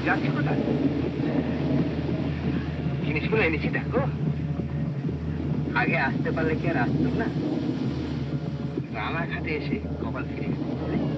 যাচ্ছ কোথায়? জিনিসগুলো এনেছি দেখো। আগে আসতে পারলে কি আর আসতাম না? রানাঘাটে এসে কপাল ফিরে গেছে।